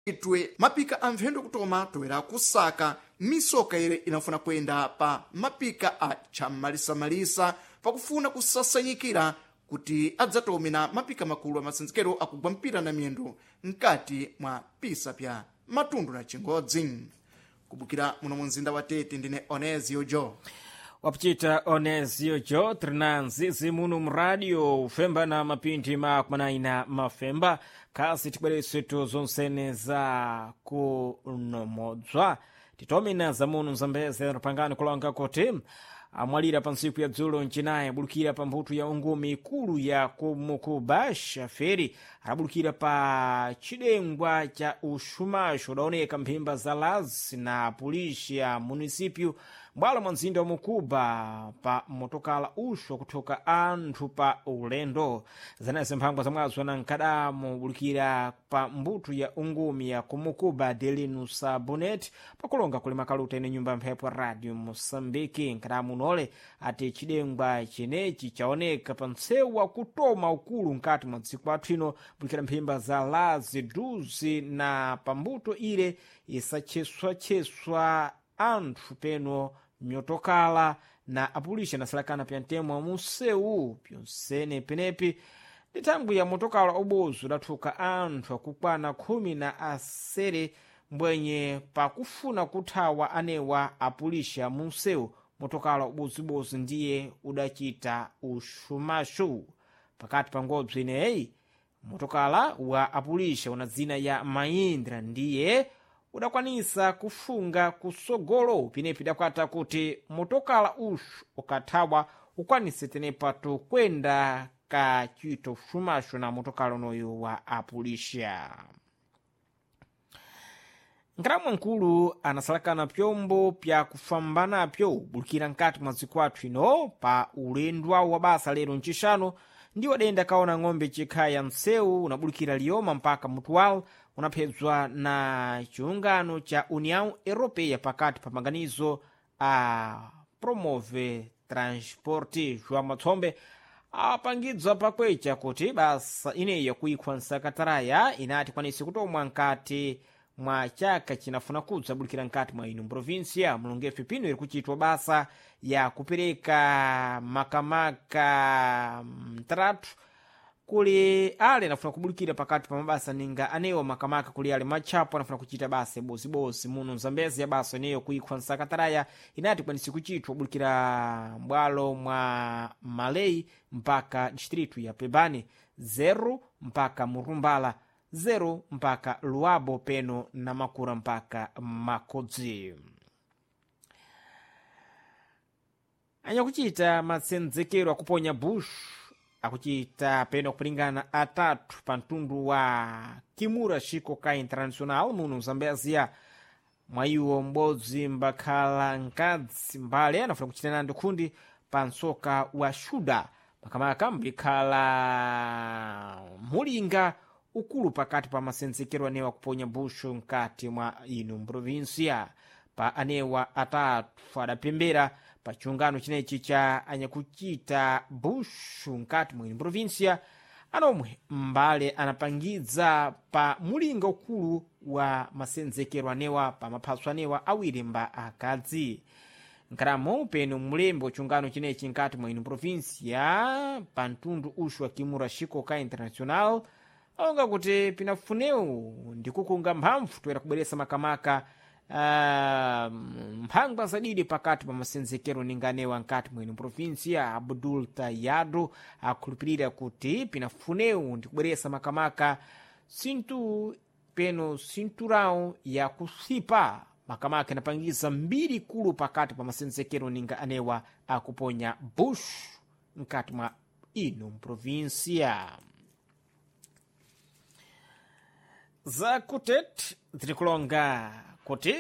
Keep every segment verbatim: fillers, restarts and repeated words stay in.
itwe mapika amphendo kutoma toera kusaka misoka ire inafuna kwenda pa mapika a chammalisa-malisa pakufuna kusasanyikira kuti adzatome na mapika makulu amasenzekero akugwa mpira na miyendo mkati mwa pisa pya matundu na chingodzi. Kubukira muno munzinda wa Tete ndine Onezio Jo. Wapuchita Onezio Jo trinanzi zimuno mradio ufemba na mapindi makumanaina mafemba kasi tibweresetu zonsene za kunomodzwa titomina za muno mzambeze rapangani kulonga kote amwalira pa nsiku ya dzulo nchinaye bulukira pa mbuto ya ungumi ikulu ya kumukuba shaferi arabulukira pa chidengwa cha ushumasho udaoneka mphimba za lazi na polisi ya munisipyu mbwalo mwa mzinda wa Mukuba pa motokala usho kutoka anthu pa ulendo zanese mphangwa zamwazo na nkadamu bulukira pa mbuto ya ungumi ya kumukuba Delinusa Bonet pakulonga kuli makaluta ine nyumba mphepo Radio Mosambiki nkadamu nole ati chidengwa chenechi chaoneka pa msewa kutoma ukulu nkati mwa tsiku atwino bulukira mphimba za lazi duzi na pambuto ile isacheswa-cheswa anthu peno myotokala na apulisha na salakana pya ntemwa museu pyonsene penepi litangu ya motokala obozu dathuka anthu akukwana khumi na asere mbwenye pakufuna kuthawa anewa apulisha museu motokala obozu-bozu ndiye udachita ushumashu pakati pa ngobzo ineyi motokala wa apulisha una dzina ya Mahindra ndiye udakwanisa kufunga kusogolo pinepi dakwata kuti motokala ushu ukathawa ukwanise tenepatu kwenda ka chito shumasho na motokala unoyo wa apulisha. Nkaramu nkulu anasalakana pyombo pya kufambana pyo bulukira nkati mwa zikwatu ino pa ulendwa wa basa lero nchishano ndiwo denda kaona ng'ombe chikhaya mseu unabulukira lioma mpaka mutuwal unaphedzwa na chiungano cha União Europeia pakati pa maganizo a Promove Transporte João Matsombe apangidza pakwecha kuti basa ineyo kuikhwa nsakataraya inati kwanisi kutomwa nkati mwa chaka chinafuna kudza bulukira nkati mwa inu provincia mulungefe pino iri kuchitwa basa ya kupereka makamaka mtratu kuli ale nafuna kubulukira pakati pa mabasa ninga anewo makamaka kuli ale machapo nafuna kuchita basa bosi-bosi muno mzambezi ya basa ineyo kuikhwa nsakataraya inati kwanisi kuchitwa bulukira mbwalo mwa Malei mpaka distritu ya Pebani zero mpaka Murumbala zero mpaka Luabo peno na Makura mpaka Makodzi. Anyakuchita masenzekero akuponya bush akuchita peno kupulingana atatu pa mtundu wa Kimura Shikoka International muno Mzambezia mwaiwo mbodzi mbakhala nkadzi mbale anafuna kuchita nandi kundi pa nsoka wa Shuda makamaka mbikhala mulinga ukulu pakati pa masenzekero anewa kuponya bushu nkati mwa inu mprovinsia pa anewa atatu adapembera pa chiungano chinechi cha anyakuchita bushu nkati mwa inu mprovinsia anomwe mbale anapangidza pa mulinga ukulu wa masenzekero anewa pa maphaso anewa awiri mba akadzi nkaramo peno mulembo chiungano chinechi nkati mwa inu mprovinsia pa mtundu ushu wa Kimura Shikoka International aonga kuti pinafuneu ndikukunga mphamvu toera kubweresa makamaka uh, mphangwa zadidi pakati pa masenzekero ninganewa nkati mwenu provinsia. Abdul Tayado akhulupirira kuti pinafuneu ndikubweresa makamaka sintu peno sinturao ya kusipa makamaka inapangiza mbiri kulu pakati pa masenzekero ninganewa akuponya bush nkati mwa inu provinsia. Za kutet zilikulonga kuti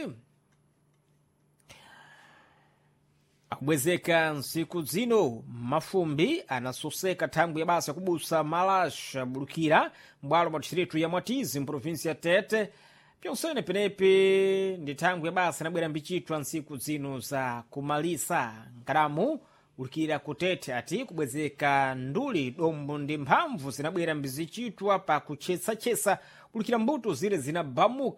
akubwezeka nsiku zino mafumbi anasoseka tangu ya basa kubusa malasha bulukira mbwalo mwa distritu ya Mwatizi mprovinsia Tete pyonsene penepe ndi tangu ya basa nabwera mbichitwa nsiku zino za kumalisa nkaramu bulukira kutete ati kubwezeka nduli dombo ndi mphamvu zinabwera mbizichitwa pa kuchesa-chesa bulukira mbuto zile zinabamuka